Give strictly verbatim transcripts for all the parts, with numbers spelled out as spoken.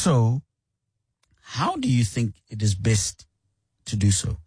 so, how do you think it is best to do so?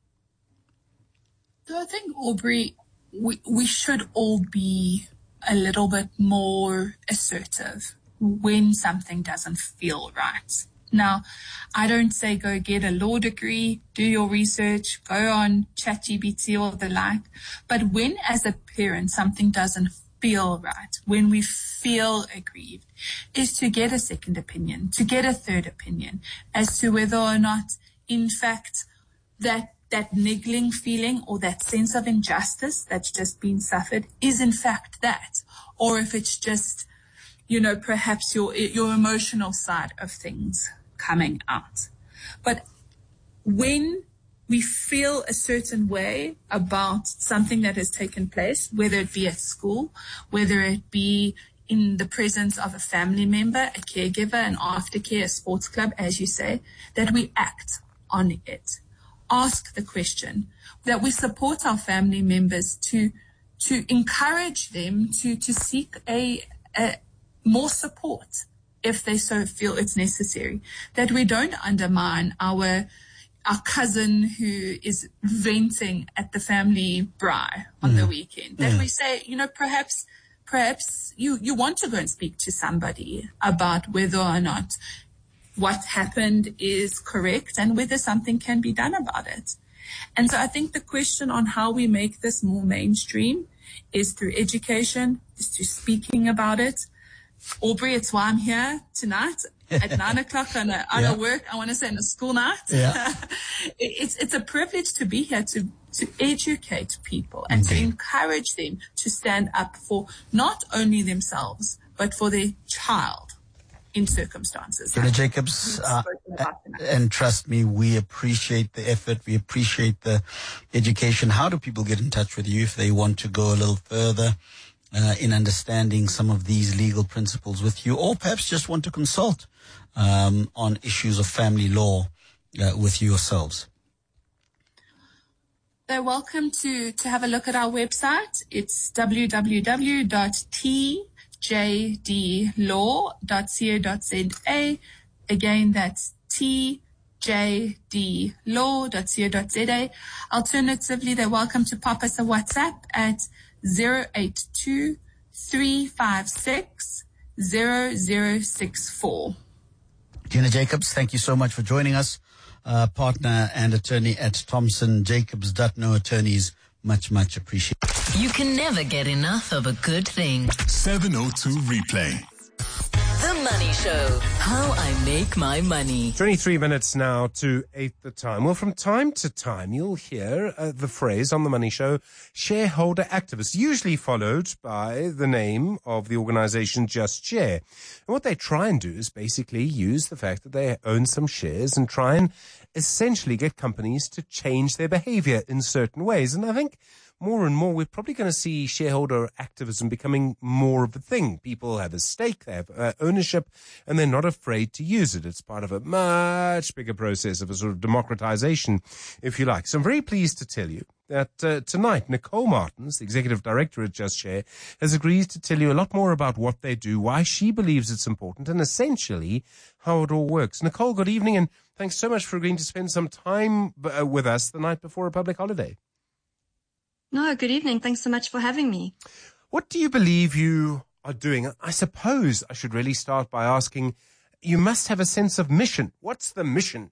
So I think, Aubrey, we, we should all be a little bit more assertive when something doesn't feel right. Now, I don't say go get a law degree, do your research, go on ChatGPT or the like, but when as a parent something doesn't feel right, when we feel aggrieved, is to get a second opinion, to get a third opinion as to whether or not, in fact, that that niggling feeling or that sense of injustice that's just been suffered is in fact that, or if it's just, you know, perhaps your your emotional side of things coming out. But when we feel a certain way about something that has taken place, whether it be at school, whether it be in the presence of a family member, a caregiver, an aftercare, a sports club, as you say, that we act on it. Ask the question, that we support our family members to to encourage them to, to seek a, a more support if they so feel it's necessary, that we don't undermine our our cousin who is venting at the family braai on mm. the weekend, that mm. we say, you know, perhaps perhaps you, you want to go and speak to somebody about whether or not what happened is correct and whether something can be done about it. And so I think the question on how we make this more mainstream is through education, is through speaking about it. Aubrey, it's why I'm here tonight at nine o'clock on a, on yeah. a work, I want to say on a school night. Yeah. it's, it's a privilege to be here to, to educate people and okay. to encourage them to stand up for not only themselves, but for their child in circumstances. Tina Jacobs, uh, and trust me, we appreciate the effort. We appreciate the education. How do people get in touch with you if they want to go a little further uh, in understanding some of these legal principles with you, or perhaps just want to consult um, on issues of family law uh, with you yourselves? They're welcome to, to have a look at our website. It's w w w dot t j d law dot co dot z a. Again, that's t j d law dot co dot z a. Alternatively, they're welcome to pop us a WhatsApp at zero eight two, three five six, zero zero six four. Tina Jacobs, thank you so much for joining us. Uh, partner and attorney at Thompson Jacobs Dutno Attorneys. Much, much appreciated. You can never get enough of a good thing. seven oh two Replay. The Money Show. How I make my money. twenty-three minutes now to eight the time. Well, from time to time, you'll hear uh, the phrase on The Money Show, shareholder activist, usually followed by the name of the organization Just Share. And what they try and do is basically use the fact that they own some shares and try and essentially get companies to change their behavior in certain ways. And I think more and more, we're probably going to see shareholder activism becoming more of a thing. People have a stake, they have uh, ownership, and they're not afraid to use it. It's part of a much bigger process of a sort of democratization, if you like. So I'm very pleased to tell you that uh, tonight, Nicole Martins, the executive director at Just Share, has agreed to tell you a lot more about what they do, why she believes it's important, and essentially how it all works. Nicole, good evening, and thanks so much for agreeing to spend some time uh, with us the night before a public holiday. No, good evening. Thanks so much for having me. What do you believe you are doing? I suppose I should really start by asking, you must have a sense of mission. What's the mission?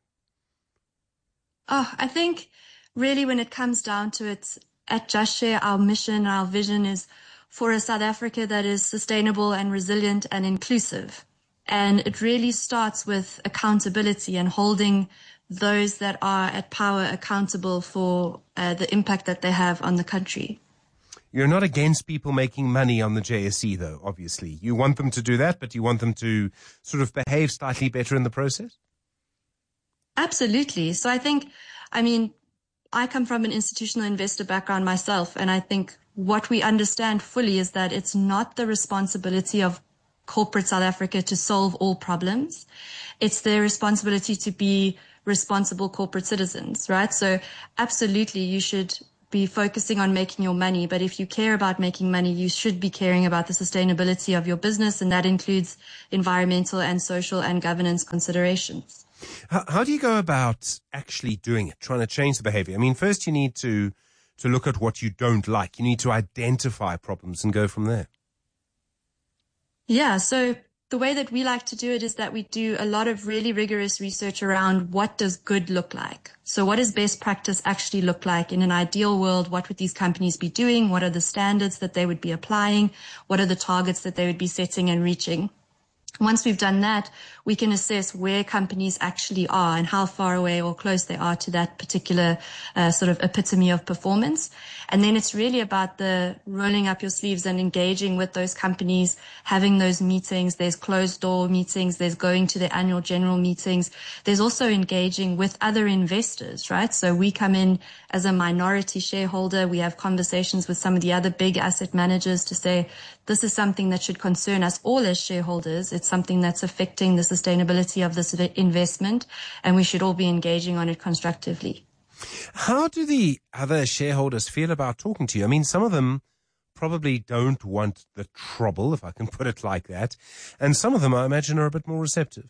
Oh, I think really when it comes down to it, at Just Share, our mission, our vision is for a South Africa that is sustainable and resilient and inclusive. And it really starts with accountability and holding those that are at power accountable for uh, the impact that they have on the country. You're not against people making money on the J S E, though, obviously. You want them to do that, but you want them to sort of behave slightly better in the process? Absolutely. So I think, I mean, I come from an institutional investor background myself, and I think what we understand fully is that it's not the responsibility of corporate South Africa to solve all problems. It's their responsibility to be responsible corporate citizens, right? So absolutely, you should be focusing on making your money. But if you care about making money, you should be caring about the sustainability of your business. And that includes environmental and social and governance considerations. How, how do you go about actually doing it, trying to change the behavior? I mean, first you need to, to look at what you don't like. You need to identify problems and go from there. Yeah. So the way that we like to do it is that we do a lot of really rigorous research around what does good look like. So what does best practice actually look like in an ideal world? What would these companies be doing? What are the standards that they would be applying? What are the targets that they would be setting and reaching? Once we've done that, we can assess where companies actually are and how far away or close they are to that particular uh, sort of epitome of performance. And then it's really about the rolling up your sleeves and engaging with those companies, having those meetings. There's closed door meetings. There's going to the annual general meetings. There's also engaging with other investors, right? So we come in as a minority shareholder. We have conversations with some of the other big asset managers to say, this is something that should concern us all as shareholders. It's something that's affecting the sustainability of this investment, and we should all be engaging on it constructively. How do the other shareholders feel about talking to you? I mean, some of them probably don't want the trouble, if I can put it like that, and some of them, I imagine, are a bit more receptive.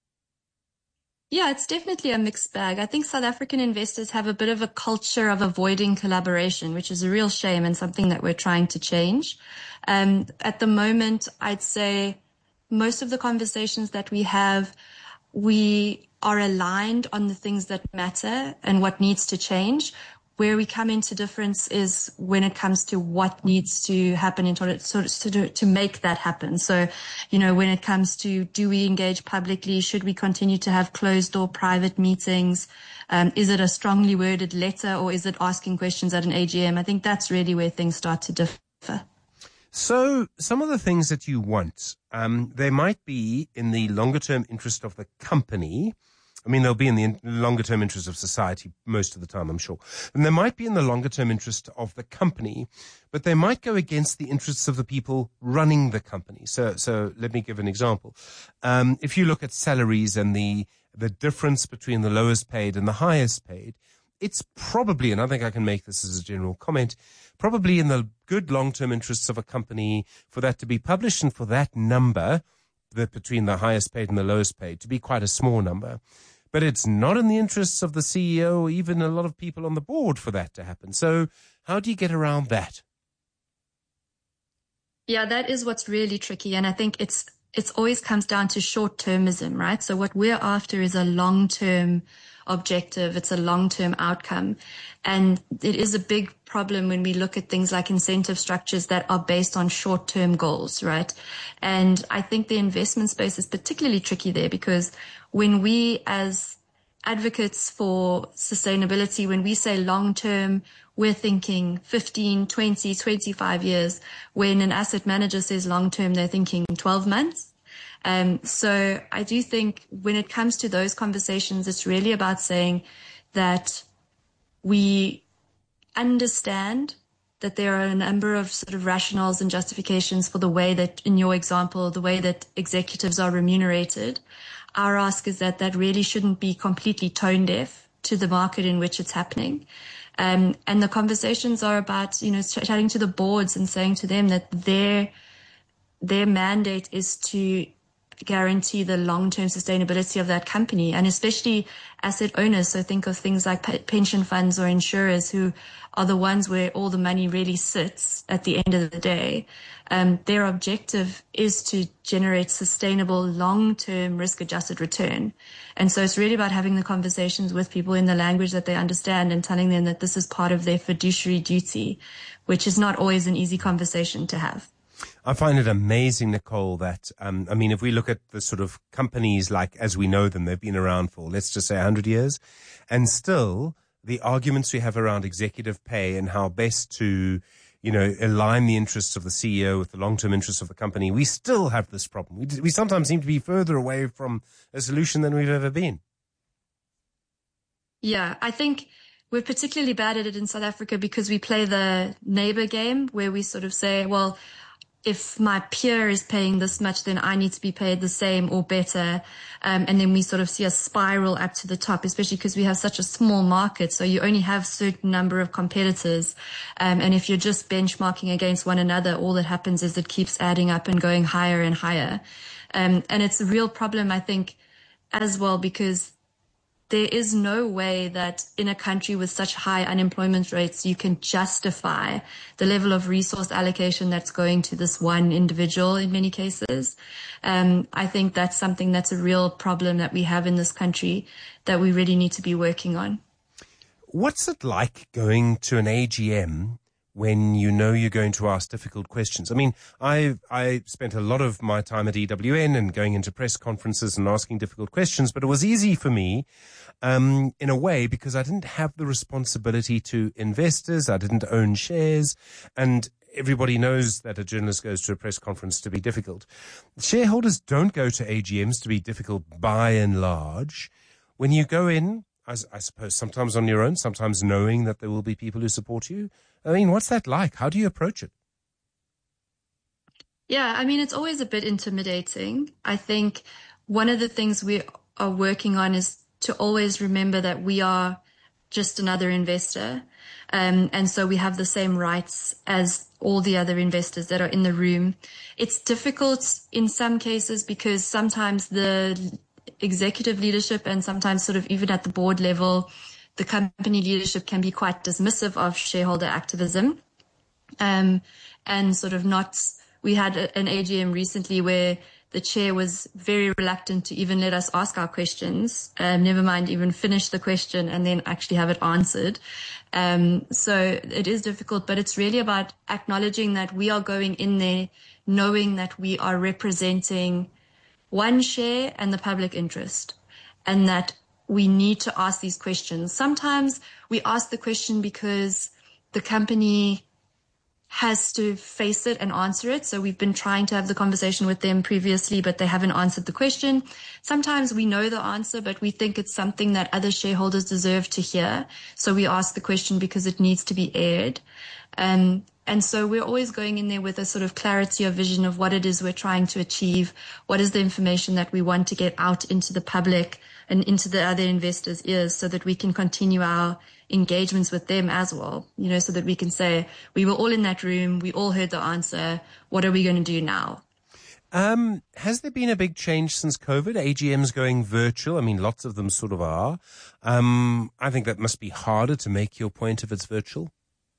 Yeah, it's definitely a mixed bag. I think South African investors have a bit of a culture of avoiding collaboration, which is a real shame and something that we're trying to change. Um, at the moment, I'd say most of the conversations that we have, we are aligned on the things that matter and what needs to change. Where we come into difference is when it comes to what needs to happen in order to, to, to make that happen. So, you know, when it comes to, do we engage publicly? Should we continue to have closed door private meetings? Um, is it a strongly worded letter, or is it asking questions at an A G M? I think that's really where things start to differ. So some of the things that you want, um, they might be in the longer term interest of the company. I mean, they'll be in the longer term interest of society most of the time, I'm sure. And they might be in the longer term interest of the company, but they might go against the interests of the people running the company. So, so let me give an example. Um, if you look at salaries and the, the difference between the lowest paid and the highest paid, it's probably, and I think I can make this as a general comment, probably in the good long-term interests of a company for that to be published and for that number, the, between the highest paid and the lowest paid, to be quite a small number. But it's not in the interests of the C E O or even a lot of people on the board for that to happen. So how do you get around that? Yeah, that is what's really tricky. And I think it's it's always comes down to short-termism, right? So what we're after is a long-term objective. It's a long-term outcome. And it is a big problem when we look at things like incentive structures that are based on short-term goals, right? And I think the investment space is particularly tricky there, because when we as advocates for sustainability, when we say long-term, we're thinking fifteen, twenty, twenty-five years. When an asset manager says long-term, they're thinking twelve months. Um, so I do think when it comes to those conversations, it's really about saying that we understand that there are a number of sort of rationales and justifications for the way that, in your example, the way that executives are remunerated. Our ask is that that really shouldn't be completely tone deaf to the market in which it's happening. Um, and the conversations are about, you know, chatting to the boards and saying to them that their, their mandate is to guarantee the long-term sustainability of that company, and especially asset owners. So think of things like pe- pension funds or insurers, who are the ones where all the money really sits at the end of the day. Um, their objective is to generate sustainable long-term risk-adjusted return. And so it's really about having the conversations with people in the language that they understand and telling them that this is part of their fiduciary duty, which is not always an easy conversation to have. I find it amazing, Nicole, that, um, I mean, if we look at the sort of companies like as we know them, they've been around for, let's just say, one hundred years, and still the arguments we have around executive pay and how best to, you know, align the interests of the C E O with the long-term interests of the company, we still have this problem. We, we sometimes seem to be further away from a solution than we've ever been. Yeah, I think we're particularly bad at it in South Africa because we play the neighbor game, where we sort of say, well, if my peer is paying this much, then I need to be paid the same or better. Um, and then we sort of see a spiral up to the top, especially because we have such a small market. So you only have a certain number of competitors. Um, and if you're just benchmarking against one another, all that happens is it keeps adding up and going higher and higher. Um, and it's a real problem, I think, as well, because there is no way that in a country with such high unemployment rates, you can justify the level of resource allocation that's going to this one individual in many cases. Um, I think that's something that's a real problem that we have in this country that we really need to be working on. What's it like going to an A G M when you know you're going to ask difficult questions? I mean, I I spent a lot of my time at E W N and going into press conferences and asking difficult questions, but it was easy for me um, in a way because I didn't have the responsibility to investors. I didn't own shares, and everybody knows that a journalist goes to a press conference to be difficult. Shareholders don't go to A G Ms to be difficult by and large. When you go in, I, I suppose sometimes on your own, sometimes knowing that there will be people who support you. I mean, what's that like? How do you approach it? Yeah, I mean, it's always a bit intimidating. I think one of the things we are working on is to always remember that we are just another investor. Um, and so we have the same rights as all the other investors that are in the room. It's difficult in some cases because sometimes the executive leadership and sometimes sort of even at the board level, the company leadership can be quite dismissive of shareholder activism. Um, and sort of not, we had a, an A G M recently where the chair was very reluctant to even let us ask our questions, um, never mind even finish the question and then actually have it answered. Um, so it is difficult, but it's really about acknowledging that we are going in there knowing that we are representing one share and the public interest, and that we need to ask these questions. Sometimes we ask the question because the company has to face it and answer it. So we've been trying to have the conversation with them previously, but they haven't answered the question. Sometimes we know the answer, but we think it's something that other shareholders deserve to hear. So we ask the question because it needs to be aired. Um, and so we're always going in there with a sort of clarity of vision of what it is we're trying to achieve. What is the information that we want to get out into the public and into the other investors' ears so that we can continue our engagements with them as well, you know, so that we can say, we were all in that room, we all heard the answer, what are we going to do now? Um, has there been a big change since COVID? A G Ms going virtual? I mean, lots of them sort of are. Um, I think that must be harder to make your point if it's virtual.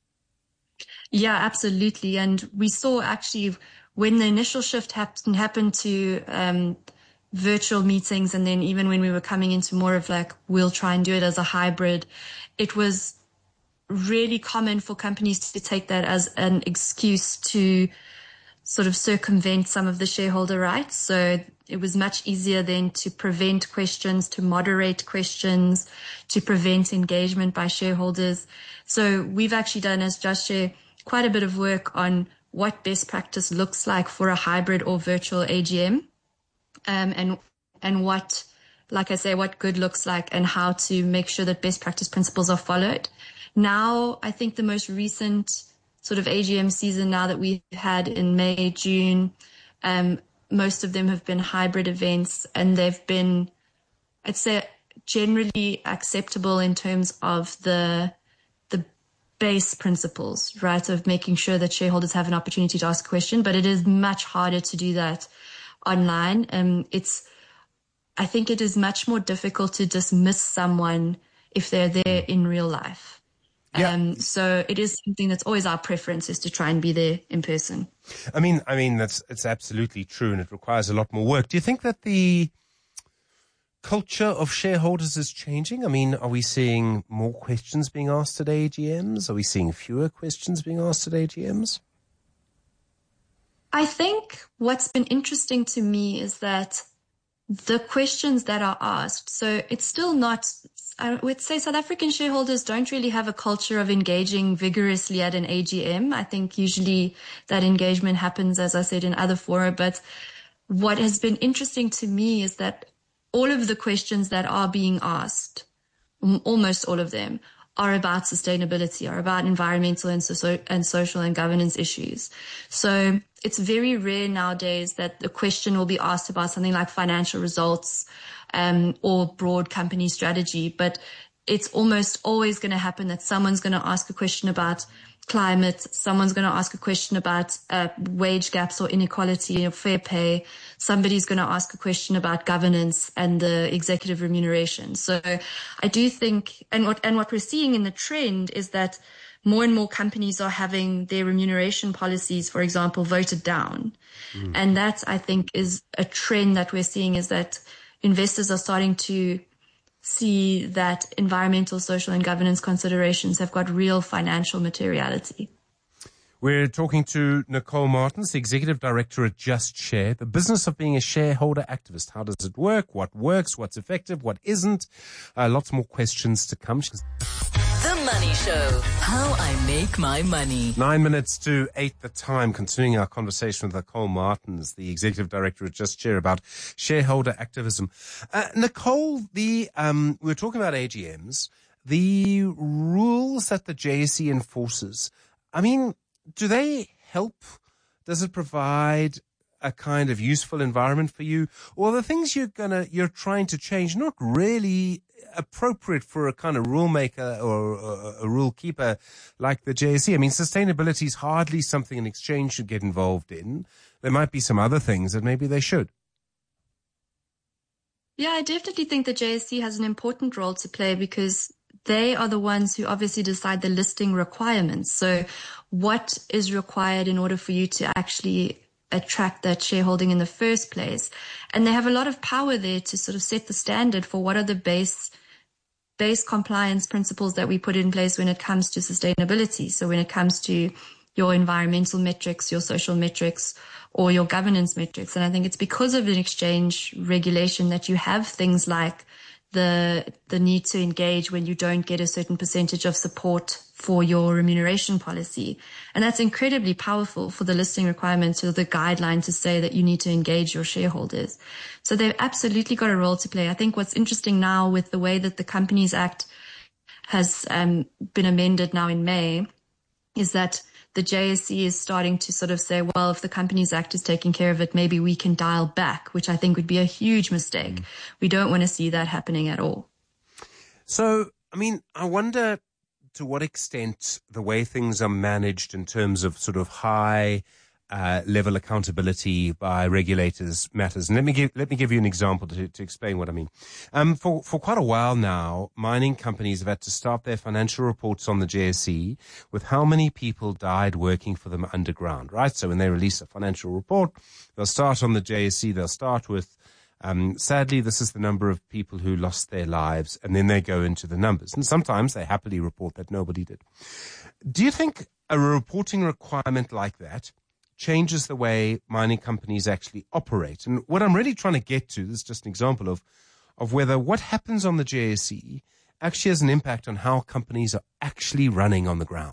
Yeah, absolutely. And we saw actually when the initial shift happened, happened to um, virtual meetings, and then even when we were coming into more of like, we'll try and do it as a hybrid, it was really common for companies to take that as an excuse to sort of circumvent some of the shareholder rights. So it was much easier then to prevent questions, to moderate questions, to prevent engagement by shareholders. So we've actually done as Just Share quite a bit of work on what best practice looks like for a hybrid or virtual A G M, um, and and what, like I say, what good looks like and how to make sure that best practice principles are followed. Now, I think the most recent sort of A G M season now that we had in May, June, um, most of them have been hybrid events, and they've been, I'd say, generally acceptable in terms of the the base principles, right, of making sure that shareholders have an opportunity to ask a question. But it is much harder to do that online. Um, it's, I think it is much more difficult to dismiss someone if they're there in real life. Yeah. Um, so it is something that's always our preference, is to try and be there in person. I mean, I mean, that's, it's absolutely true, and it requires a lot more work. Do you think that the culture of shareholders is changing? I mean, are we seeing more questions being asked at A G Ms? Are we seeing fewer questions being asked at A G Ms? I think what's been interesting to me is that the questions that are asked, so it's still not, I would say South African shareholders don't really have a culture of engaging vigorously at an A G M. I think usually that engagement happens, as I said, in other fora. But what has been interesting to me is that all of the questions that are being asked, almost all of them, are about sustainability, are about environmental and, so, and social and governance issues. So it's very rare nowadays that the question will be asked about something like financial results um, or broad company strategy, but it's almost always going to happen that someone's going to ask a question about climate, someone's going to ask a question about uh, wage gaps or inequality or fair pay, somebody's going to ask a question about governance and the executive remuneration. So I do think, and what and what we're seeing in the trend is that more and more companies are having their remuneration policies, for example, voted down. Mm. And that, I think, is a trend that we're seeing, is that investors are starting to see that environmental, social, and governance considerations have got real financial materiality. We're talking to Nicole Martins, the Executive Director at Just Share, the business of being a shareholder activist. How does it work? What works? What's effective? What isn't? Uh, lots more questions to come. The Money Show, how I make my money. Nine minutes to eight the time, continuing our conversation with Nicole Martins, the Executive Director at Just Share, about shareholder activism. Uh, Nicole, the um, we were talking about A G Ms, the rules that the J S E enforces, I mean, do they help? Does it provide a kind of useful environment for you? Or the things you're gonna, you're trying to change not really appropriate for a kind of rule maker or a, a rule keeper like the J S E? I mean, sustainability is hardly something an exchange should get involved in. There might be some other things that maybe they should. Yeah, I definitely think the J S E has an important role to play, because they are the ones who obviously decide the listing requirements. So what is required in order for you to actually attract that shareholding in the first place? And they have a lot of power there to sort of set the standard for what are the base base compliance principles that we put in place when it comes to sustainability. So when it comes to your environmental metrics, your social metrics, or your governance metrics. And I think it's because of an exchange regulation that you have things like the the need to engage when you don't get a certain percentage of support for your remuneration policy. And that's incredibly powerful for the listing requirements or the guideline to say that you need to engage your shareholders. So they've absolutely got a role to play. I think what's interesting now with the way that the Companies Act has um, been amended now in May is that the J S E is starting to sort of say, well, if the Companies Act is taking care of it, maybe we can dial back, which I think would be a huge mistake. Mm. We don't want to see that happening at all. So, I mean, I wonder to what extent the way things are managed in terms of sort of high uh, level accountability by regulators matters. And let me give let me give you an example to, to explain what I mean. Um, for for quite a while now, mining companies have had to start their financial reports on the J S E with how many people died working for them underground, right? So when they release a financial report, they'll start on the J S E. They'll start with, um, sadly, this is the number of people who lost their lives, and then they go into the numbers. And sometimes they happily report that nobody did. Do you think a reporting requirement like that changes the way mining companies actually operate? And what I'm really trying to get to, this is just an example of, of whether what happens on the J S E actually has an impact on how companies are actually running on the ground.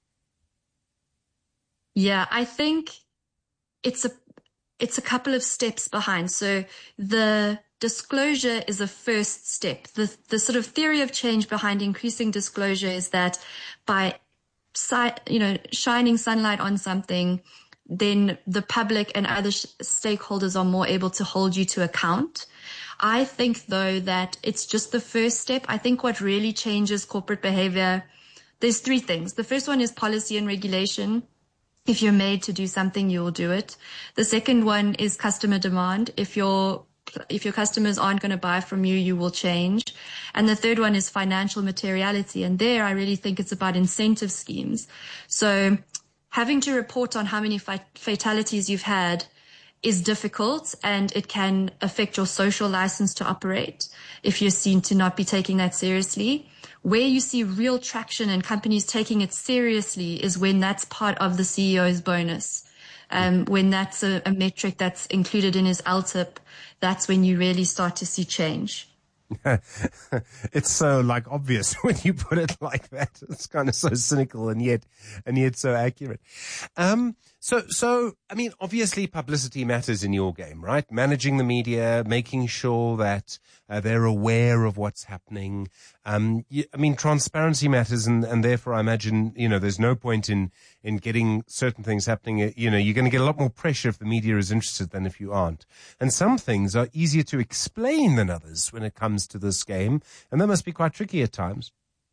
Yeah, I think it's a it's a couple of steps behind. So the disclosure is a first step. The the sort of theory of change behind increasing disclosure is that by you know shining sunlight on something, then the public and other sh- stakeholders are more able to hold you to account. I think, though, that it's just the first step. I think what really changes corporate behavior, there's three things. The first one is policy and regulation. If you're made to do something, you will do it. The second one is customer demand. If your if your customers aren't going to buy from you, you will change. And the third one is financial materiality. And there, I really think it's about incentive schemes. So having to report on how many fatalities you've had is difficult, and it can affect your social license to operate if you're seen to not be taking that seriously. Where you see real traction and companies taking it seriously is when that's part of the C E O's bonus. Um, when that's a, a metric that's included in his L T I P, that's when you really start to see change. It's so like obvious when you put it like that. It's kind of so cynical and yet and yet so accurate. Um, So, so, I mean, obviously publicity matters in your game, right? Managing the media, making sure that uh, they're aware of what's happening. Um, you, I mean, transparency matters, and, and therefore I imagine, you know, there's no point in, in getting certain things happening. You know, you're going to get a lot more pressure if the media is interested than if you aren't. And some things are easier to explain than others when it comes to this game, and that must be quite tricky at times.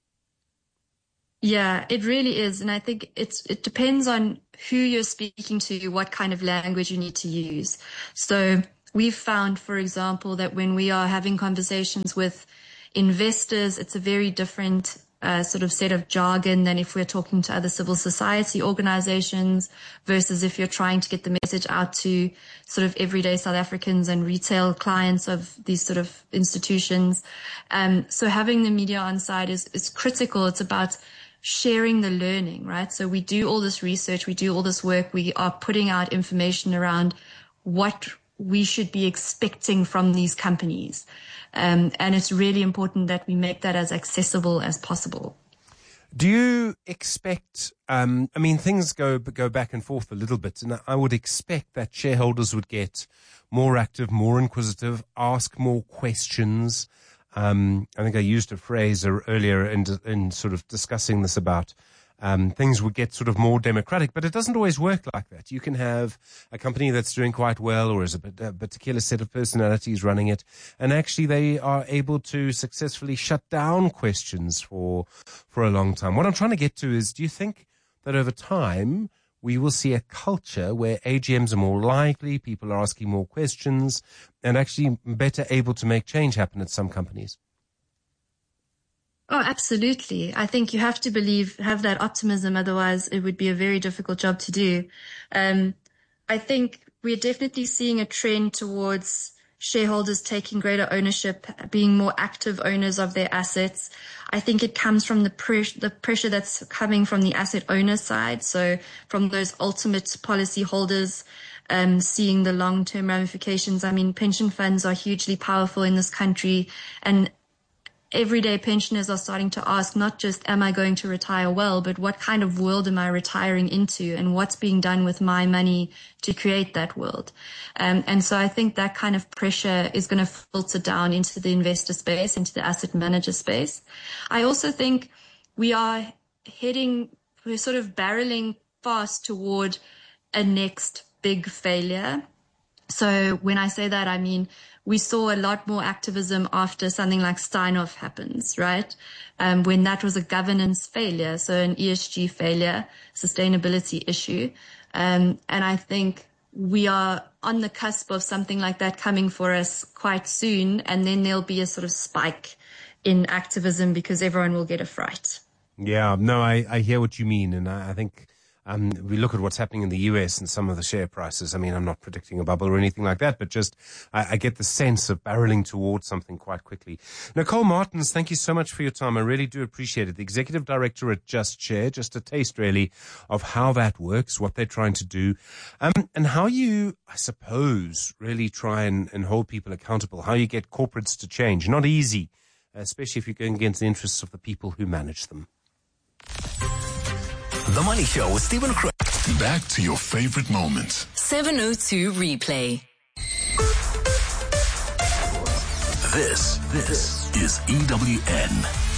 Yeah, it really is. And I think it's, it depends on who you're speaking to, what kind of language you need to use. So we've found, for example, that when we are having conversations with investors, it's a very different uh, sort of set of jargon than if we're talking to other civil society organizations versus if you're trying to get the message out to sort of everyday South Africans and retail clients of these sort of institutions. Um, so having the media on side is, is critical. It's about sharing the learning, right? So we do all this research, we do all this work, we are putting out information around what we should be expecting from these companies. Um, and it's really important that we make that as accessible as possible. Do you expect, um, I mean, things go go back and forth a little bit, and I would expect that shareholders would get more active, more inquisitive, ask more questions. Um, I think I used a phrase earlier in, in sort of discussing this about um, things would get sort of more democratic, but it doesn't always work like that. You can have a company that's doing quite well or is a, a particular set of personalities running it, and actually they are able to successfully shut down questions for for a long time. What I'm trying to get to is, do you think that over time we will see a culture where A G Ms are more likely, people are asking more questions, and actually better able to make change happen at some companies? Oh, absolutely. I think you have to believe, have that optimism. Otherwise, it would be a very difficult job to do. Um, I think we're definitely seeing a trend towards shareholders taking greater ownership, being more active owners of their assets. I think it comes from the pressure, the pressure that's coming from the asset owner side. So from those ultimate policy holders, um, seeing the long-term ramifications. I mean, pension funds are hugely powerful in this country, and everyday pensioners are starting to ask not just, am I going to retire well, but what kind of world am I retiring into, and what's being done with my money to create that world? Um, and so I think that kind of pressure is going to filter down into the investor space, into the asset manager space. I also think we are heading, we're sort of barreling fast toward a next big failure. So when I say that, I mean, we saw a lot more activism after something like Steinhoff happens, right? Um, when that was a governance failure, so an E S G failure, sustainability issue. Um, and I think we are on the cusp of something like that coming for us quite soon. And then there'll be a sort of spike in activism because everyone will get a fright. Yeah, no, I, I hear what you mean. And I, I think Um, we look at what's happening in the U S and some of the share prices. I mean, I'm not predicting a bubble or anything like that, but just I, I get the sense of barreling towards something quite quickly. Nicole Martins, thank you so much for your time. I really do appreciate it. The Executive Director at Just Share, just a taste really of how that works, what they're trying to do, um, and how you, I suppose, really try and, and hold people accountable, how you get corporates to change. Not easy, especially if you're going against the interests of the people who manage them. The Money Show with Stephen Craig. Back to your favorite moments. seven oh two Replay. This, this is E W N.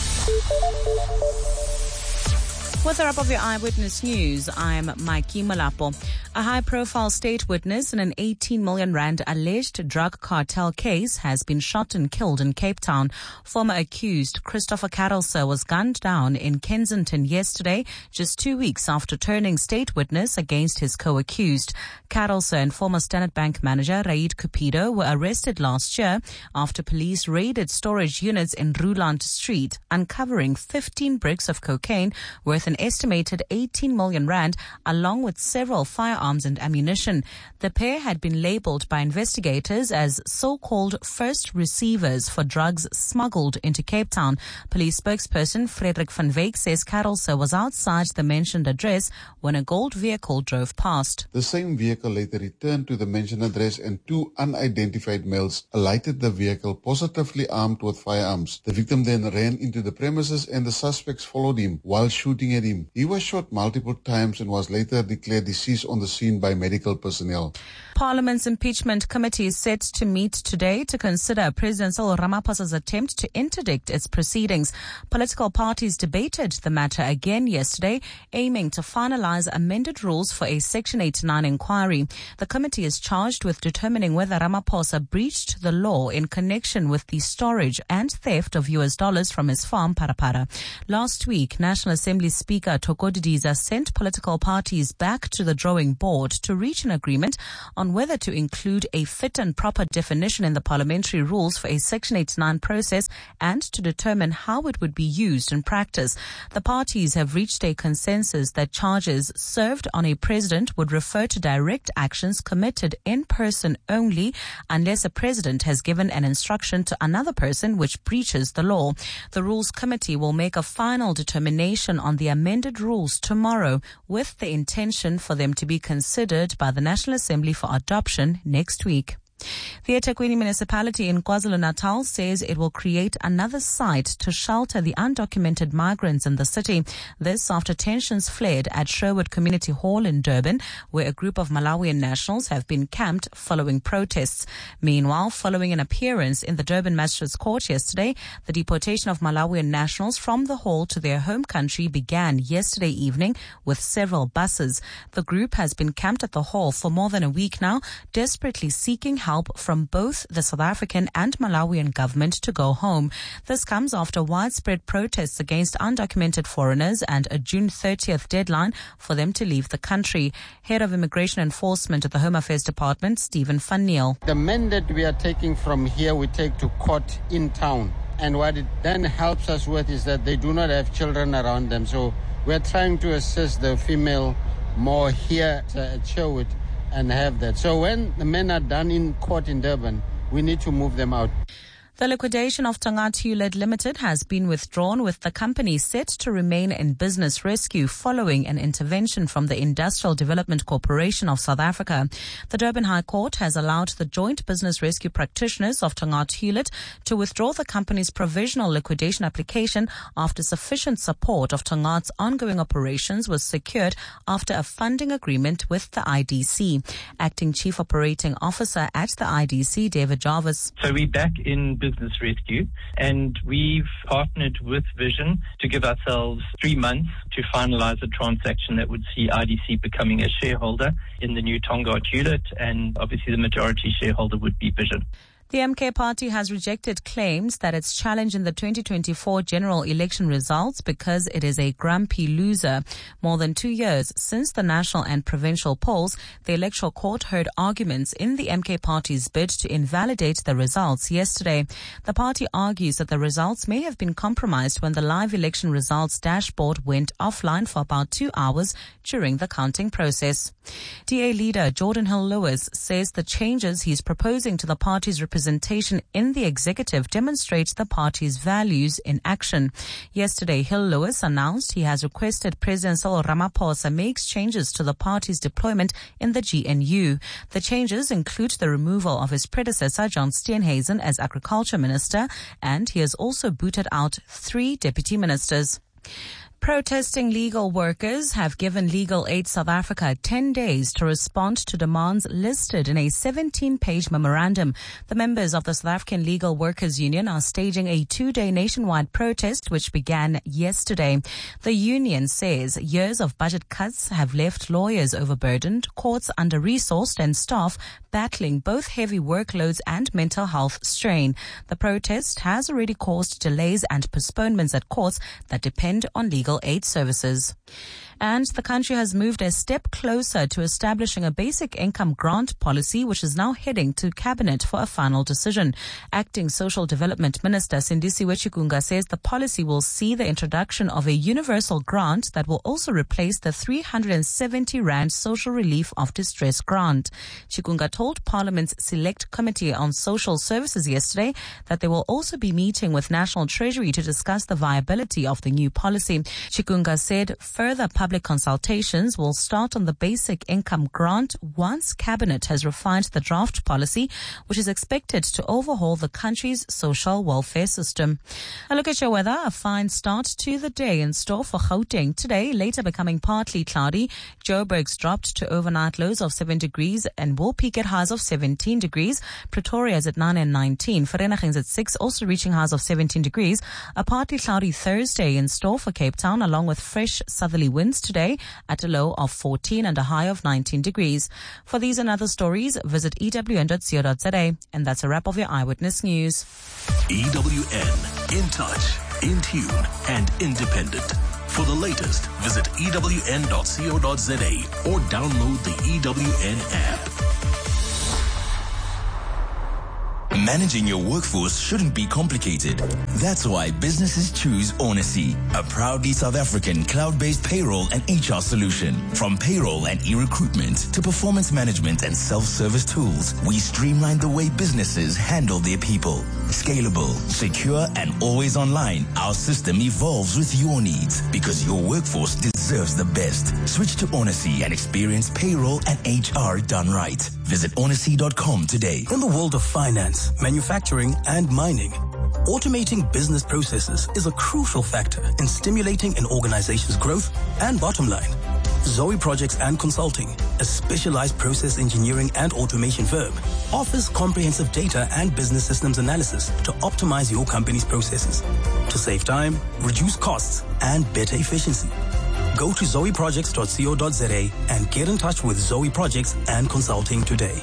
With a wrap of your Eyewitness News, I'm Mikey Malapo. A high-profile state witness in an eighteen million rand alleged drug cartel case has been shot and killed in Cape Town. Former accused Christopher Carolser was gunned down in Kensington yesterday, just two weeks after turning state witness against his co-accused. Carolser and former Standard Bank manager Raid Cupido were arrested last year after police raided storage units in Ruland Street, uncovering fifteen bricks of cocaine worth an estimated eighteen million rand, along with several firearms and ammunition. The pair had been labeled by investigators as so-called first receivers for drugs smuggled into Cape Town. Police spokesperson Frederick van Wyk says Carolser was outside the mentioned address when a gold vehicle drove past. The same vehicle later returned to the mentioned address, and two unidentified males alighted the vehicle, positively armed with firearms. The victim then ran into the premises and the suspects followed him while shooting at him. He was shot multiple times and was later declared deceased on the seen by medical personnel. Parliament's impeachment committee is set to meet today to consider President Cyril Ramaphosa's attempt to interdict its proceedings. Political parties debated the matter again yesterday, aiming to finalize amended rules for a Section eighty-nine inquiry. The committee is charged with determining whether Ramaphosa breached the law in connection with the storage and theft of U S dollars from his farm, Parapara. Last week, National Assembly Speaker Thoko Didiza sent political parties back to the drawing board to reach an agreement on whether to include a fit and proper definition in the parliamentary rules for a Section eighty-nine process and to determine how it would be used in practice. The parties have reached a consensus that charges served on a president would refer to direct actions committed in person only unless a president has given an instruction to another person which breaches the law. The Rules Committee will make a final determination on the amended rules tomorrow with the intention for them to be considered by the National Assembly for adoption next week. The eThekwini municipality in KwaZulu-Natal says it will create another site to shelter the undocumented migrants in the city. This after tensions flared at Sherwood Community Hall in Durban, where a group of Malawian nationals have been camped following protests. Meanwhile, following an appearance in the Durban Magistrates Court yesterday, the deportation of Malawian nationals from the hall to their home country began yesterday evening with several buses. The group has been camped at the hall for more than a week now, desperately seeking help from both the South African and Malawian government to go home. This comes after widespread protests against undocumented foreigners and a June thirtieth deadline for them to leave the country. Head of Immigration Enforcement at the Home Affairs Department, Stephen Van Neel. The men that we are taking from here, we take to court in town. And what it then helps us with is that they do not have children around them. So we're trying to assist the female more here at Sherwood and have that. So when the men are done in court in Durban, we need to move them out. The liquidation of Tongaat Hewlett Limited has been withdrawn, with the company set to remain in business rescue following an intervention from the Industrial Development Corporation of South Africa. The Durban High Court has allowed the joint business rescue practitioners of Tongaat Hewlett to withdraw the company's provisional liquidation application after sufficient support of Tongaat's ongoing operations was secured after a funding agreement with the I D C. Acting Chief Operating Officer at the I D C, David Jarvis. So we're back in business rescue, and we've partnered with Vision to give ourselves three months to finalize a transaction that would see I D C becoming a shareholder in the new Tongaat Hewlett, and obviously the majority shareholder would be Vision. The M K party has rejected claims that it's challenging the twenty twenty-four general election results because it is a grumpy loser. More than two years since the national and provincial polls, the Electoral Court heard arguments in the M K party's bid to invalidate the results yesterday. The party argues that the results may have been compromised when the live election results dashboard went offline for about two hours during the counting process. D A leader Jordan Hill Lewis says the changes he's proposing to the party's representation Representation in the executive demonstrates the party's values in action. Yesterday, Hill Lewis announced he has requested President Cyril Ramaphosa makes changes to the party's deployment in the G N U. The changes include the removal of his predecessor, John Steenhuisen, as Agriculture Minister, and he has also booted out three deputy ministers. Protesting legal workers have given Legal Aid South Africa ten days to respond to demands listed in a seventeen-page memorandum. The members of the South African Legal Workers Union are staging a two-day nationwide protest which began yesterday. The union says years of budget cuts have left lawyers overburdened, courts under-resourced, and staff battling both heavy workloads and mental health strain. The protest has already caused delays and postponements at courts that depend on legal aid services. And the country has moved a step closer to establishing a basic income grant policy, which is now heading to Cabinet for a final decision. Acting Social Development Minister Sindisiwe Chikunga says the policy will see the introduction of a universal grant that will also replace the three hundred seventy rand social relief of distress grant. Chikunga told Parliament's Select Committee on Social Services yesterday that they will also be meeting with National Treasury to discuss the viability of the new policy. Chikunga said further public consultations will start on the basic income grant once Cabinet has refined the draft policy, which is expected to overhaul the country's social welfare system. A look at your weather. A fine start to the day in store for Gauteng today, later becoming partly cloudy. Joburg's dropped to overnight lows of seven degrees and will peak at highs of seventeen degrees. Pretoria is at nine and nineteen. Vereeniging's at six, also reaching highs of seventeen degrees. A partly cloudy Thursday in store for Cape Town, along with fresh southerly winds today at a low of fourteen and a high of nineteen degrees. For these and other stories, visit E W N dot co dot za. And that's a wrap of your Eyewitness News. E W N, in touch, in tune, and independent. For the latest, visit E W N dot co dot za or download the E W N app. Managing your workforce shouldn't be complicated. That's why businesses choose Onacy, a proudly South African cloud-based payroll and H R solution. From payroll and e-recruitment to performance management and self-service tools, we streamline the way businesses handle their people. Scalable, secure, and always online, our system evolves with your needs because your workforce deserves the best. Switch to Onacy and experience payroll and H R done right. Visit onacy dot com today. In the world of finance, manufacturing, and mining, automating business processes is a crucial factor in stimulating an organization's growth and bottom line. Zoe Projects and Consulting, a specialized process engineering and automation firm, offers comprehensive data and business systems analysis to optimize your company's processes, to save time, reduce costs, and better efficiency. Go to zoe projects dot co dot za and get in touch with Zoe Projects and Consulting today.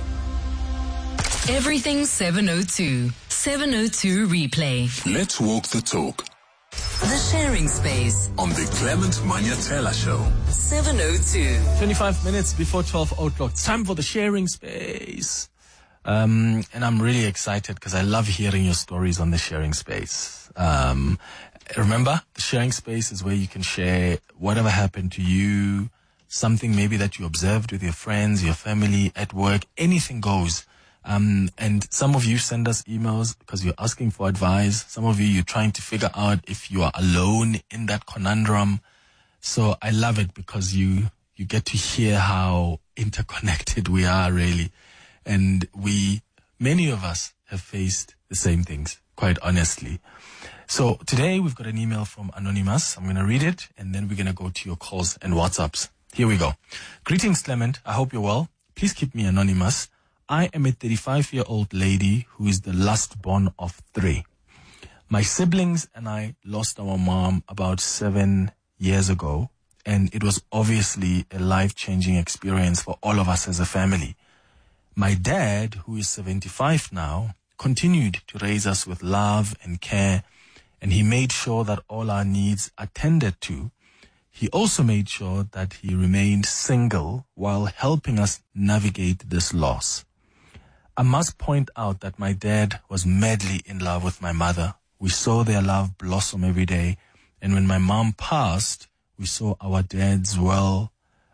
Everything seven oh two. seven oh two replay. Let's walk the talk. The Sharing Space on the Clement Manyatela Show. seven oh two. twenty-five minutes before twelve o'clock. It's time for the Sharing Space. Um, and I'm really excited because I love hearing your stories on the Sharing Space. Um, remember, the Sharing Space is where you can share whatever happened to you, something maybe that you observed with your friends, your family, at work, anything goes. Um, and some of you send us emails because you're asking for advice. Some of you, you're trying to figure out if you are alone in that conundrum. So I love it because you, you get to hear how interconnected we are really. And we, many of us have faced the same things, quite honestly. So today we've got an email from Anonymous. I'm going to read it and then we're going to go to your calls and WhatsApps. Here we go. Greetings, Clement. I hope you're well. Please keep me anonymous. I am a thirty-five-year-old lady who is the last born of three. My siblings and I lost our mom about seven years ago, and it was obviously a life-changing experience for all of us as a family. My dad, who is seventy-five now, continued to raise us with love and care, and he made sure that all our needs are tended to. He also made sure that he remained single while helping us navigate this loss. I must point out that my dad was madly in love with my mother. We saw their love blossom every day. And when my mom passed, we saw our dad's well,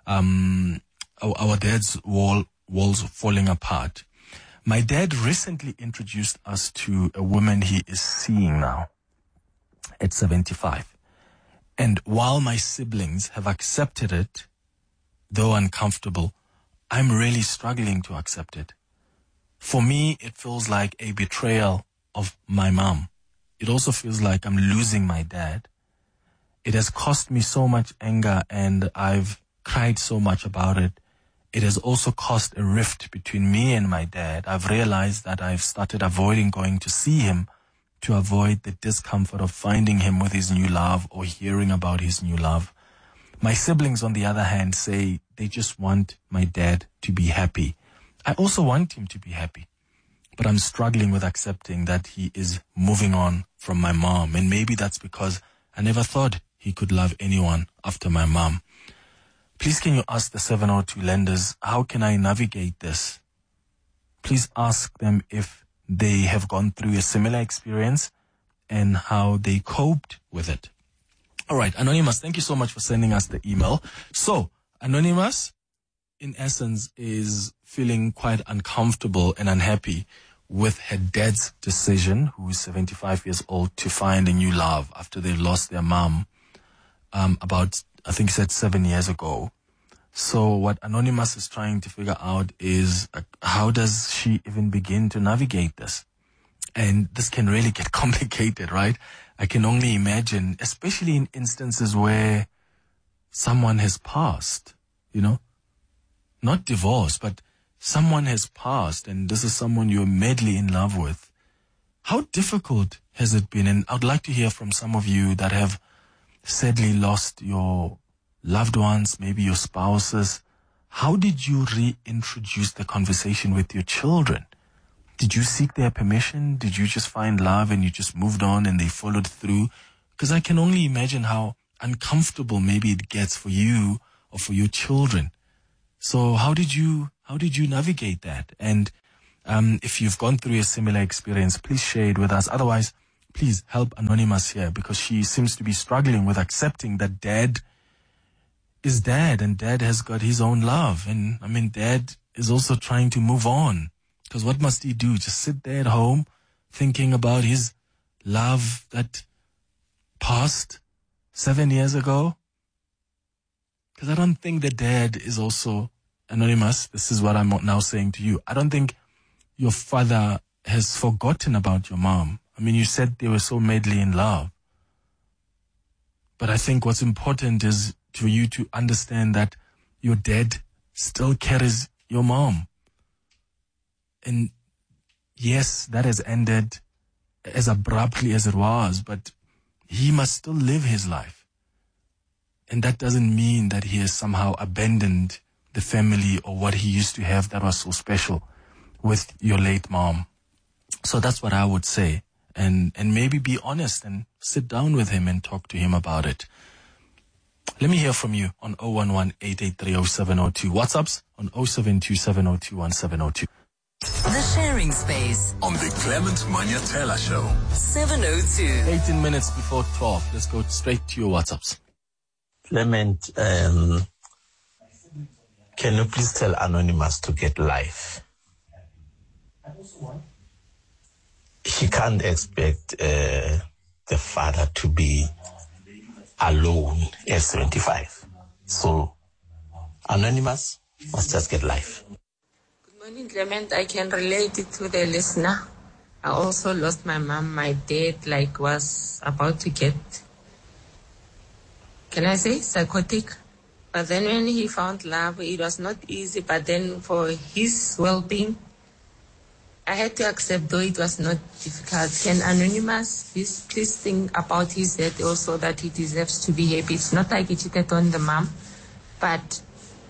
um, our, our dad's wall, walls falling apart. My dad recently introduced us to a woman he is seeing now at seventy-five. And while my siblings have accepted it, though uncomfortable, I'm really struggling to accept it. For me, it feels like a betrayal of my mom. It also feels like I'm losing my dad. It has cost me so much anger and I've cried so much about it. It has also caused a rift between me and my dad. I've realized that I've started avoiding going to see him to avoid the discomfort of finding him with his new love or hearing about his new love. My siblings, on the other hand, say they just want my dad to be happy. I also want him to be happy, but I'm struggling with accepting that he is moving on from my mom. And maybe that's because I never thought he could love anyone after my mom. Please can you ask the seven oh two lenders, how can I navigate this? Please ask them if they have gone through a similar experience and how they coped with it. All right, Anonymous, thank you so much for sending us the email. So, Anonymous, in essence, is feeling quite uncomfortable and unhappy with her dad's decision, who is seventy-five years old, to find a new love after they lost their mom. um, about, I think he said seven years ago. So what Anonymous is trying to figure out is uh, how does she even begin to navigate this? And this can really get complicated, right? I can only imagine, especially in instances where someone has passed, you know, not divorce, but someone has passed and this is someone you're madly in love with. How difficult has it been? And I'd like to hear from some of you that have sadly lost your loved ones, maybe your spouses. How did you reintroduce the conversation with your children? Did you seek their permission? Did you just find love and you just moved on and they followed through? Because I can only imagine how uncomfortable maybe it gets for you or for your children. So how did you, how did you navigate that? And um, if you've gone through a similar experience, please share it with us. Otherwise, please help Anonymous here because she seems to be struggling with accepting that dad is dad and dad has got his own love. And I mean, dad is also trying to move on because what must he do? Just sit there at home thinking about his love that passed seven years ago? Because I don't think the dad is also Anonymous. This is what I'm now saying to you. I don't think your father has forgotten about your mom. I mean, you said they were so madly in love. But I think what's important is for you to understand that your dad still carries your mom. And yes, that has ended as abruptly as it was, but he must still live his life. And that doesn't mean that he has somehow abandoned the family or what he used to have that was so special with your late mom. So that's what I would say. And, and maybe be honest and sit down with him and talk to him about it. Let me hear from you on zero one one, eight eight three, zero seven zero two. WhatsApps on zero seven two seven zero two one seven zero two. The Sharing Space on the Clement Manyatela Show. seven oh two. eighteen minutes before twelve. Let's go straight to your WhatsApps. Clement, um, can you please tell Anonymous to get life? He can't expect uh, the father to be alone at seventy-five. So, Anonymous must just get life. Good morning, Clement. I can relate it to the listener. I also lost my mom. My dad, like, was about to get, can I say, psychotic. But then when he found love, it was not easy. But then for his well-being, I had to accept, though it was not difficult. Can Anonymous please, please think about his dad also, that he deserves to be happy? It's not like he cheated on the mom, but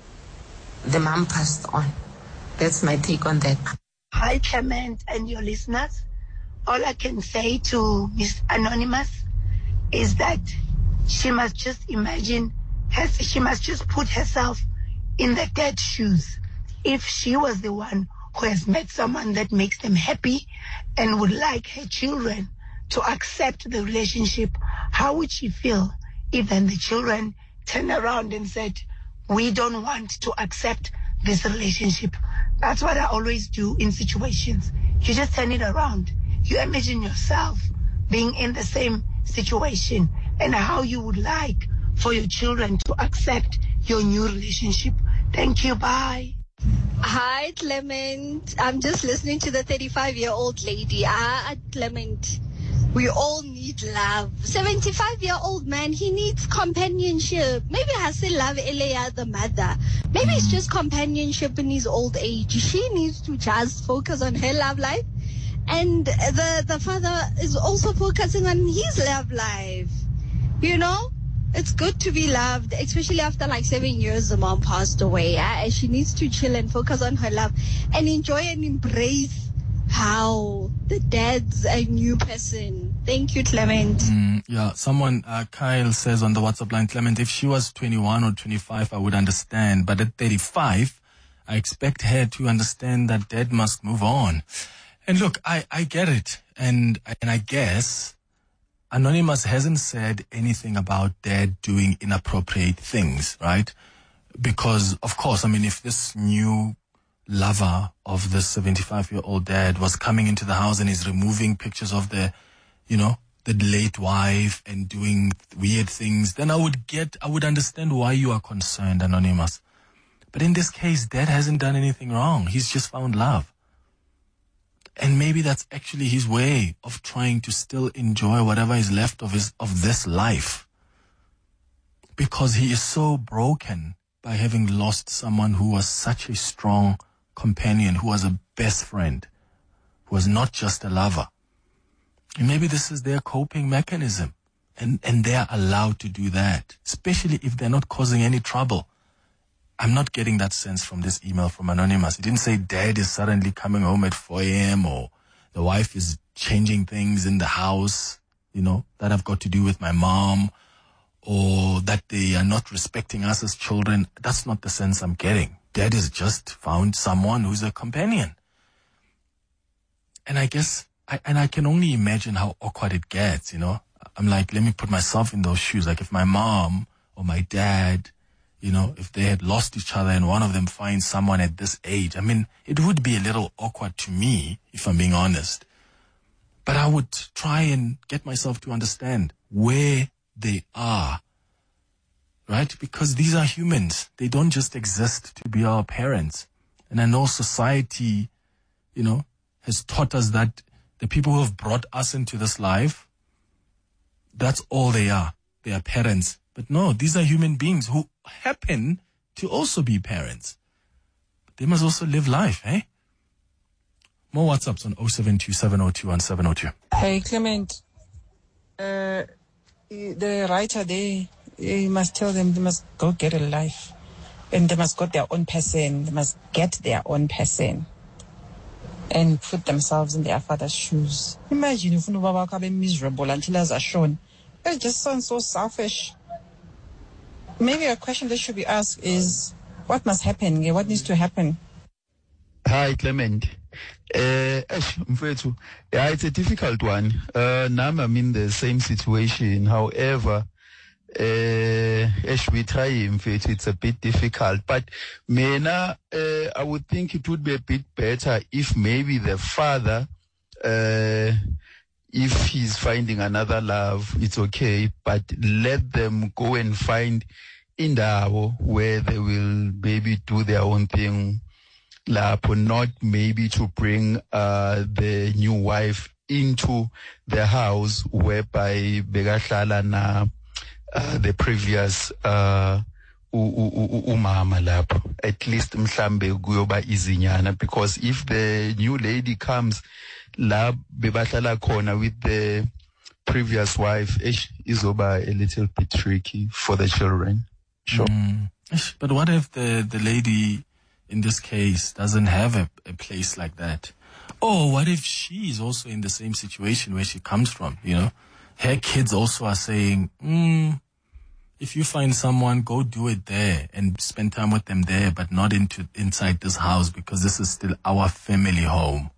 the mom passed on. That's my take on that. Hi, Clement and your listeners. All I can say to Miss Anonymous is that she must just imagine, her, she must just put herself in the dad's shoes. If she was the one who has met someone that makes them happy and would like her children to accept the relationship, how would she feel if then the children turn around and said, we don't want to accept this relationship? That's what I always do in situations. You just turn it around. You imagine yourself being in the same situation and how you would like for your children to accept your new relationship. Thank you. Bye. Hi, Clement. I'm just listening to the thirty-five-year-old lady. Ah, Clement, we all need love. seventy-five-year-old man, he needs companionship. Maybe I still love Elia, the mother. Maybe it's just companionship in his old age. She needs to just focus on her love life. And the, the father is also focusing on his love life. You know? It's good to be loved, especially after like seven years the mom passed away. Eh? She needs to chill and focus on her love and enjoy and embrace how the dad's a new person. Thank you, Clement. Mm, yeah, someone, uh, Kyle says on the WhatsApp line, Clement, if she was twenty-one or twenty-five, I would understand. But at thirty-five, I expect her to understand that dad must move on. And look, I, I get it. And, and I guess Anonymous hasn't said anything about dad doing inappropriate things, right? Because, of course, I mean, if this new lover of this seventy-five-year-old dad was coming into the house and is removing pictures of the, you know, the late wife and doing weird things, then I would get, I would understand why you are concerned, Anonymous. But in this case, Dad hasn't done anything wrong. He's just found love. And maybe that's actually his way of trying to still enjoy whatever is left of his, of this life. Because he is so broken by having lost someone who was such a strong companion, who was a best friend, who was not just a lover. And maybe this is their coping mechanism. And, and they are allowed to do that, especially if they're not causing any trouble. I'm not getting that sense from this email from Anonymous. It didn't say Dad is suddenly coming home at four a.m. or the wife is changing things in the house, you know, that have got to do with my mom, or that they are not respecting us as children. That's not the sense I'm getting. Dad has just found someone who's a companion. And I guess, I, and I can only imagine how awkward it gets, you know. I'm like, let me put myself in those shoes. Like if my mom or my dad, you know, if they had lost each other and one of them finds someone at this age, I mean, it would be a little awkward to me, if I'm being honest. But I would try and get myself to understand where they are, right? Because these are humans. They don't just exist to be our parents. And I know society, you know, has taught us that the people who have brought us into this life, that's all they are. They are parents. But no, these are human beings who happen to also be parents. But they must also live life, eh? More WhatsApps on oh seven two seven oh two one seven oh two. Hey, Clement. Uh, the writer, they, they must tell them they must go get a life. And they must got their own person. They must get their own person. And put themselves in their father's shoes. Imagine if Nubaba can be miserable until as are shown. It just sounds so selfish. Maybe a question that should be asked is, what must happen? What needs to happen? Hi, Clement. Uh, yeah, it's a difficult one. Uh, now I'm in the same situation. However, uh, as we try, it's a bit difficult. But Mena, uh, I would think it would be a bit better if maybe the father, uh, if he's finding another love, it's okay, but let them go and find indawo where they will maybe do their own thing, lapho, not maybe to bring uh, the new wife into the house whereby begahlala na uh, the previous uh, umama lapho. At least mhlambe kuyoba izinyana, because if the new lady comes la bebahlala khona with the previous wife, izoba a little bit tricky for the children. Sure. Mm. But what if the, the lady in this case doesn't have a, a place like that? Or what if she is also in the same situation where she comes from, you know? Her kids also are saying, mm, if you find someone, go do it there and spend time with them there, but not into inside this house, because this is still our family home.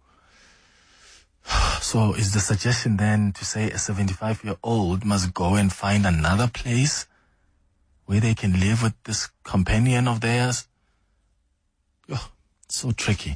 So is the suggestion then to say a seventy-five-year-old must go and find another place where they can live with this companion of theirs? Oh, so tricky.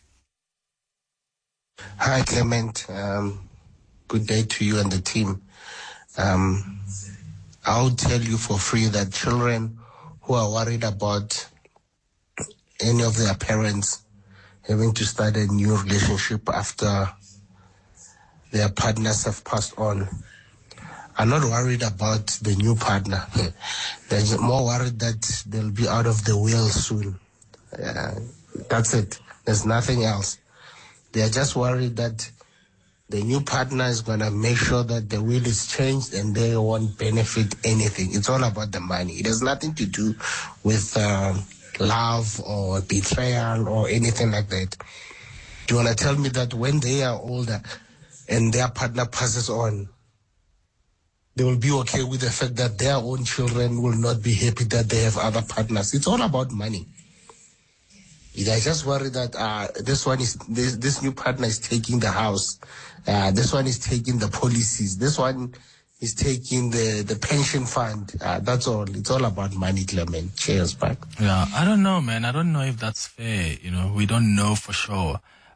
Hi, Clement. Um, good day to you and the team. Um, I'll tell you for free that children who are worried about any of their parents having to start a new relationship after their partners have passed on are not worried about the new partner. They're more worried that they'll be out of the will soon. Uh, that's it. There's nothing else. They're just worried that the new partner is going to make sure that the will is changed and they won't benefit anything. It's all about the money. It has nothing to do with uh, love or betrayal or anything like that. Do you want to tell me that when they are older and their partner passes on, they will be okay with the fact that their own children will not be happy that they have other partners? It's all about money. They're just worried that uh, this one is this, this new partner is taking the house. Uh, this one is taking the policies. This one is taking the, the pension fund. Uh, that's all. It's all about money, Clement. Cheers, back. Yeah, I don't know, man. I don't know if that's fair. You know, we don't know for sure.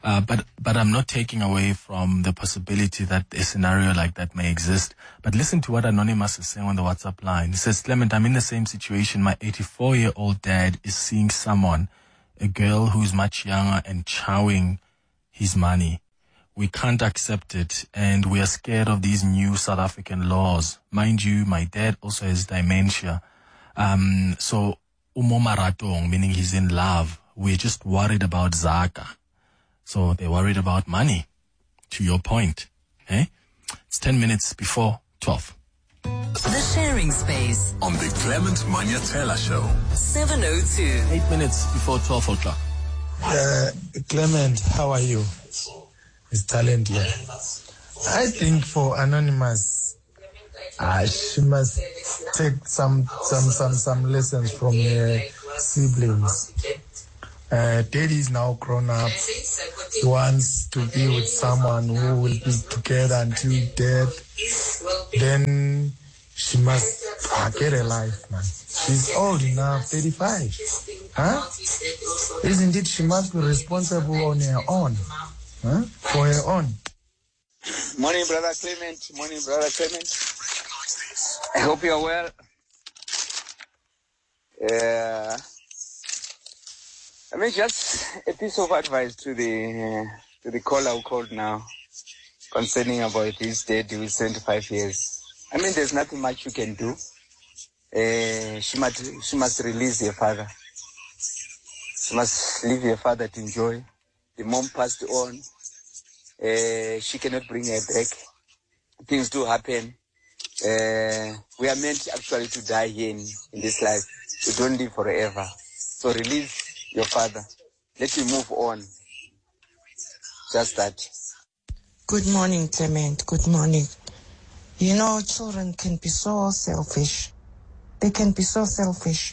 Uh, but, but I'm not taking away from the possibility that a scenario like that may exist. But listen to what Anonymous is saying on the WhatsApp line. He says, Clement, I'm in the same situation. My eighty-four-year-old dad is seeing someone, a girl who's much younger and chowing his money. We can't accept it, and we are scared of these new South African laws. Mind you, my dad also has dementia. Um, so, umo maratong, meaning he's in love. We're just worried about Zaka. So they're worried about money, to your point. Eh? It's ten minutes before twelve. The Sharing Space on the Clement Manyatela Show. seven oh two. Eight minutes before twelve o'clock. Uh, Clement, how are you? It's Talent here. I think for Anonymous, uh, she must take some some some some lessons from her siblings. Uh, Daddy is now grown up. He wants to be with someone who will be together until death. Then she must uh, get a life, man. She's old enough, thirty-five. Huh? Isn't it? She must be responsible on her own. Huh? For her own. Morning, Brother Clement. Morning, Brother Clement. I hope you're well. Uh, I mean, just a piece of advice to the uh, to the caller who called now concerning about his dad who is seventy-five years. I mean, there's nothing much you can do. Uh, she must she must release her father. She must leave her father to enjoy. The mom passed on. Uh, she cannot bring her back. Things do happen. Uh, we are meant actually to die here in, in this life. We don't live forever. So release your father. Let him move on. Just that. Good morning, Clement. Good morning. You know, children can be so selfish. They can be so selfish.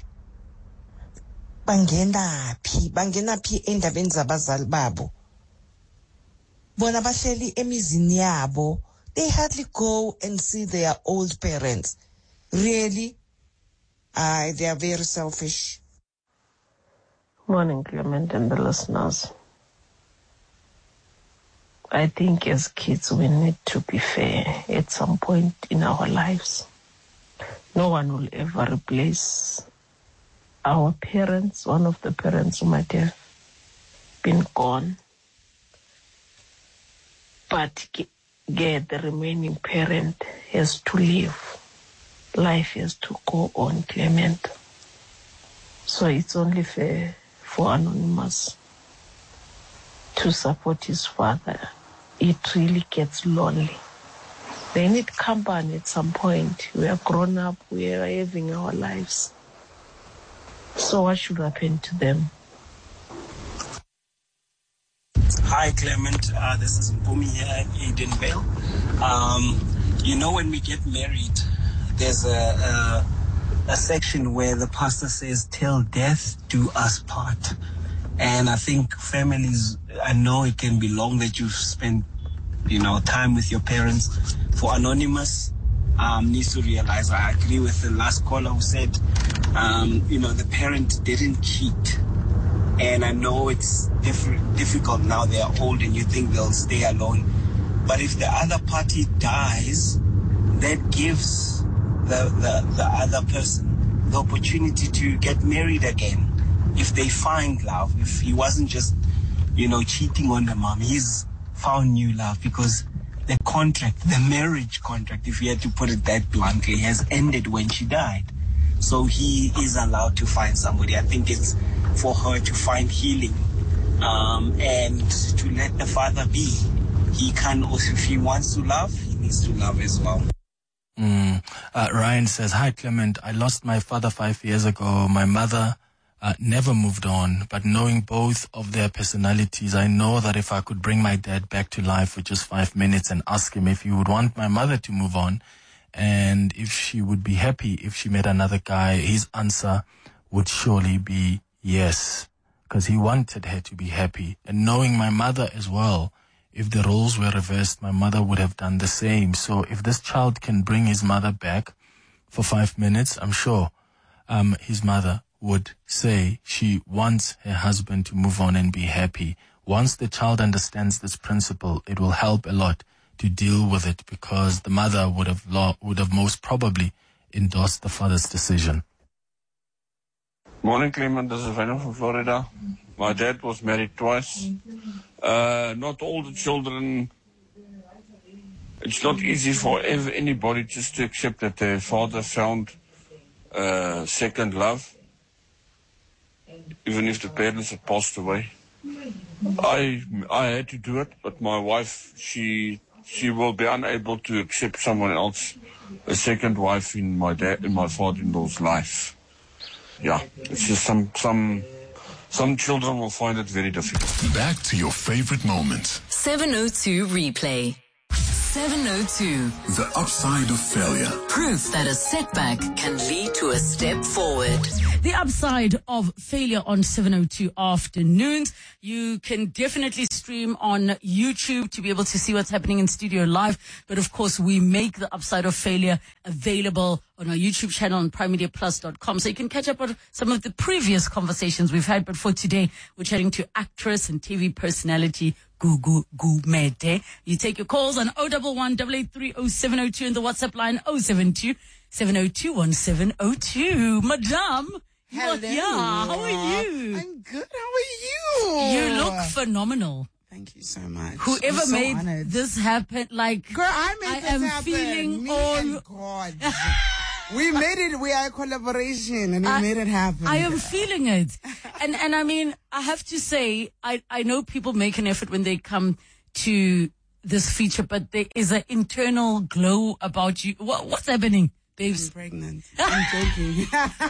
Bangena pi, bangena pi endabeni zabazali babo. Bona bahleli emizini yabo. They hardly go and see their old parents. Really? Uh, they are very selfish. Morning, Clement and the listeners. I think as kids we need to be fair at some point in our lives. No one will ever replace our parents, one of the parents who might have been gone. But get the remaining parent has to live. Life has to go on, Clement. So it's only fair for Anonymous to support his father. It really gets lonely. They need company at some point. We are grown up, we are having our lives. So what should happen to them? Hi, Clement. Uh, this is Mpumi here in Edenvale. Um, you know, when we get married, there's a, a, a section where the pastor says, till death do us part. And I think families, I know it can be long that you've spent, you know, time with your parents. For Anonymous, um, needs to realize, I agree with the last caller who said, um, you know, the parent didn't cheat. And I know it's diff- difficult now, they are old and you think they'll stay alone. But if the other party dies, that gives the, the, the other person the opportunity to get married again. If they find love, if he wasn't just, you know, cheating on the mom, he's found new love because the contract, the marriage contract, if you had to put it that bluntly, has ended when she died. So he is allowed to find somebody. I think it's for her to find healing um, and to let the father be. He can also, if he wants to love, he needs to love as well. Mm. Uh, Ryan says, hi, Clement. I lost my father five years ago. My mother uh, never moved on. But knowing both of their personalities, I know that if I could bring my dad back to life for just five minutes and ask him if he would want my mother to move on and if she would be happy if she met another guy, his answer would surely be yes, because he wanted her to be happy. And knowing my mother as well, if the roles were reversed, my mother would have done the same. So if this child can bring his mother back for five minutes, I'm sure um, his mother would say she wants her husband to move on and be happy once the child understands this principle, it will help a lot to deal with it, because the mother would have lo- would have most probably endorsed the father's decision. Morning, Clement. This is Venom from Florida. My dad was married twice. Uh, not all the children. It's not easy for ev- anybody just to accept that their father found uh, second love, even if the parents had passed away. I I had to do it, but my wife, she she will be unable to accept someone else, a second wife in my dad, in my father-in-law's life. Yeah, it's just some some some children will find it very difficult. Back to your favorite moments. seven oh two replay. seven oh two. The upside of failure. Proof that a setback can lead to a step forward. The upside of failure on seven oh two afternoons. You can definitely stream on YouTube to be able to see what's happening in studio live. But of course, we make the upside of failure available on our YouTube channel on prime media plus dot com. So you can catch up on some of the previous conversations we've had. But for today, we're chatting to actress and T V personality Gugu Gumede. You take your calls on oh one one, eight eight three, oh seven oh two and the WhatsApp line oh seven two, seven oh two, one seven oh two. Madame, hello. Yeah, how are you? I'm good. How are you? You look phenomenal. Thank you so much. Whoever I'm so made honored. this happen, like, Girl, I made I this am happen. feeling Me all. and God. We made it. We are a collaboration, and we I, made it happen. I am feeling it, and and I mean, I have to say, I I know people make an effort when they come to this feature, but there is an internal glow about you. What what's happening, babes? I'm pregnant. I'm joking.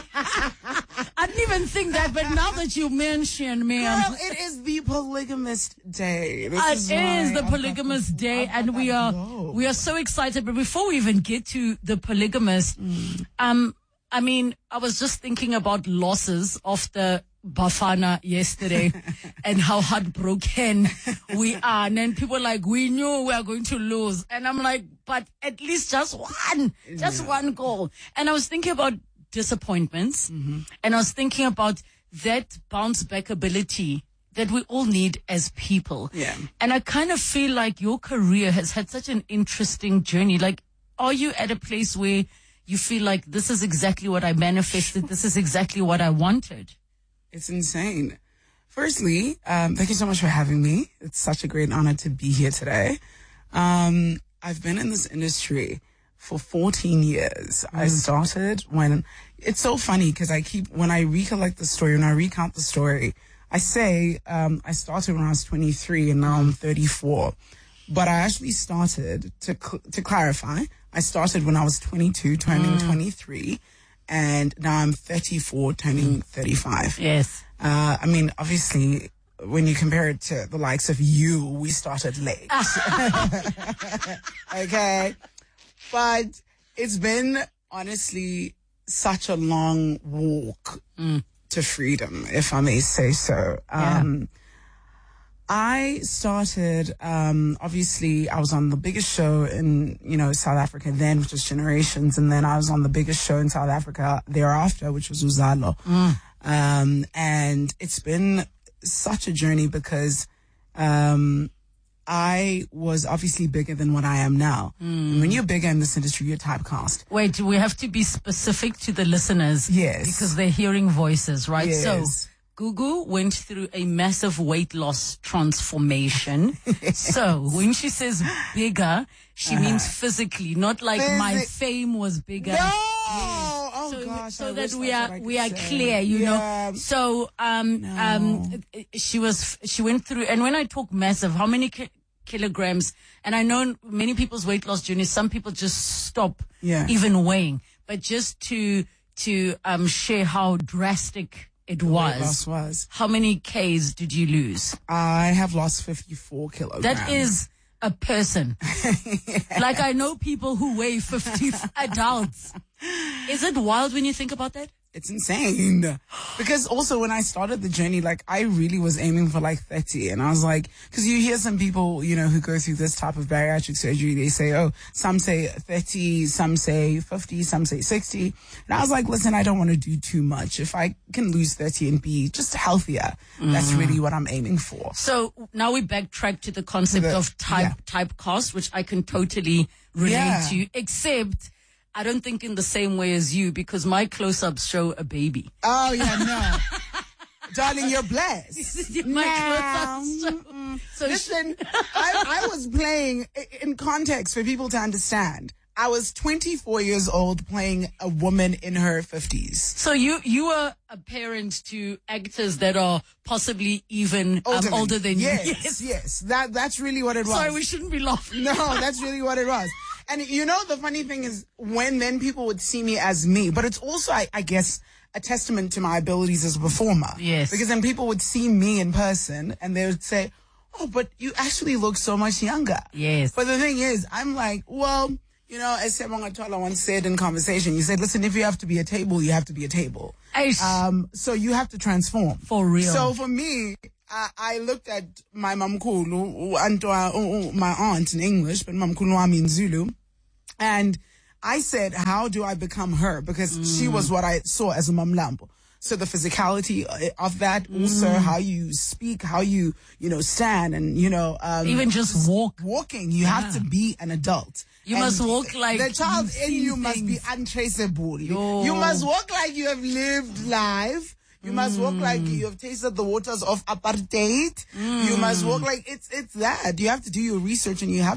I didn't even think that, but now that you mention me, Girl, it is the polygamist day. This It is, is why the I've polygamous got to- day, I've got and that we are glow. we are so excited. But before we even get to the polygamist, Mm. um, I mean, I was just thinking about losses of the Bafana yesterday and how heartbroken we are. And then people are like, we knew we are going to lose, and I'm like, but at least just one, just Yeah. one goal. And I was thinking about disappointments, Mm-hmm. and I was thinking about that bounce back ability that we all need as people. Yeah. And I kind of feel like your career has had such an interesting journey. Like, are you at a place where you feel like this is exactly what I manifested, this is exactly what I wanted? It's insane. Firstly, um, thank you so much for having me. It's such a great honor to be here today. Um, I've been in this industry for fourteen years. I started when, it's so funny because I keep, when I recollect the story, when I recount the story, I say, um, I started when I was twenty-three and now I'm thirty-four. But I actually started, to cl- to clarify, I started when I was twenty-two, turning Mm. twenty-three, and now I'm thirty-four, turning thirty-five. Yes. Uh, I mean, obviously, when you compare it to the likes of you, we started late. Okay. But it's been, honestly, such a long walk to freedom, if I may say so. Um, I started, um, obviously, I was on the biggest show in, you know, South Africa then, which was Generations. And then I was on the biggest show in South Africa thereafter, which was Uzalo. Um, and it's been such a journey because, um, I was obviously bigger than what I am now. And when you're bigger in this industry, you're typecast. Wait, we have to be specific to the listeners. Yes. Because they're hearing voices, right? Yes. So, Gugu went through a massive weight loss transformation. So, when she says bigger, she Uh-huh. means physically, not like my Physic- fame was bigger. No! Oh, so, gosh, so I that wish we that's are what I we could are say. clear, you Yeah. know. So um um she was she went through, and when I talk massive, how many ki- kilograms? And I know many people's weight loss journeys, some people just stop Yeah. even weighing, but just to to um share how drastic it The weight was. loss was. How many Ks did you lose? I have lost fifty-four kilograms. That is a person. Like, I know people who weigh fifty adults. Is it wild when you think about that? It's insane. Because also when I started the journey, like I really was aiming for like thirty. And I was like, because you hear some people, you know, who go through this type of bariatric surgery, they say, oh, some say thirty, some say fifty, some say sixty. And I was like, listen, I don't want to do too much. If I can lose thirty and be just healthier, mm. that's really what I'm aiming for. So now we backtrack to the concept the, of type, yeah. typecast, which I can totally relate yeah. to, except I don't think in the same way as you, because my close-ups show a baby. Oh, yeah, no. Darling, you're blessed. my no. close-ups show. So Listen, I, I was playing, in context for people to understand, I was twenty-four years old playing a woman in her fifties. So you you are a parent to actors that are possibly even older, um, than, older than yes, you. Yes, yes. That, that's really what it was. Sorry, we shouldn't be laughing. No, that's really what it was. And you know, the funny thing is when then people would see me as me, but it's also, I, I guess, a testament to my abilities as a performer. Yes. Because then people would see me in person and they would say, oh, but you actually look so much younger. Yes. But the thing is, I'm like, well, you know, as Sebonga Tola once said in conversation, you said, listen, if you have to be a table, you have to be a table. Eish. Um, so you have to transform. For real. So for me, I, I looked at my mamkulu, and my aunt in English, but mamkulu wami in Zulu. And I said, how do I become her? Because mm. she was what I saw as a mamlambo. So the physicality of that, mm. also how you speak, how you, you know, stand and, you know, um, even just walk. Walking, you yeah. have to be an adult. You and must walk like the child in you things. must be untraceable. Yo. You must walk like you have lived life. You mm. must walk like you have tasted the waters of apartheid. Mm. You must walk like it's it's that. You have to do your research and you have